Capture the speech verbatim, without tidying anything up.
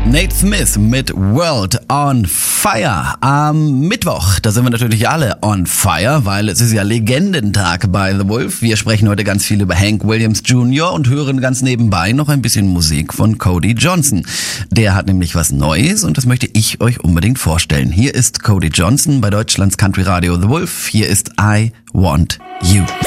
Nate Smith mit World on Fire. Am Mittwoch, da sind wir natürlich alle on fire, weil es ist ja Legendentag bei The Wolf. Wir sprechen heute ganz viel über Hank Williams Junior und hören ganz nebenbei noch ein bisschen Musik von Cody Johnson. Der hat nämlich was Neues und das möchte ich euch unbedingt vorstellen. Hier ist Cody Johnson bei Deutschlands Country Radio The Wolf. Hier ist I Want You.